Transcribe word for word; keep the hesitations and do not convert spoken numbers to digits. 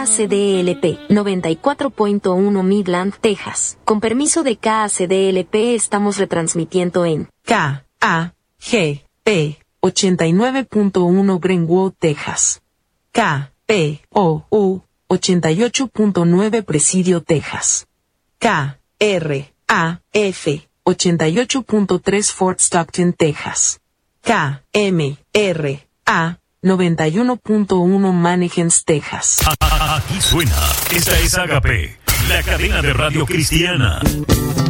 A C D L P noventa y cuatro punto uno Midland, Texas. Con permiso de K A C D L P estamos retransmitiendo en K A G P ochenta y nueve punto uno Greenwood, Texas. K P O U ochenta y ocho punto nueve Presidio, Texas. K R A F ochenta y ocho punto tres Fort Stockton, Texas. K M R A noventa y uno punto uno Mannequins, Texas. Aquí suena. Esta es Agape, la cadena de radio cristiana.